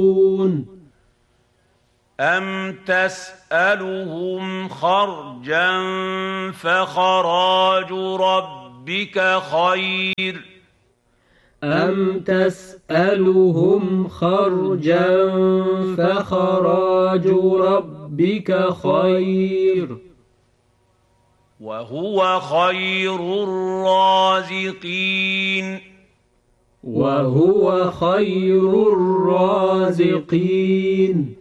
أَمْ تَسْأَلُهُمْ خَرْجًا فَخَرَاجُ رَبِّكَ خَيْرٌ أَمْ تَسْأَلُهُمْ خَرْجًا فَخَرَاجُ رَبِّكَ خَيْرٌ وَهُوَ خَيْرُ الرَّازِقِينَ وَهُوَ خَيْرُ الرَّازِقِينَ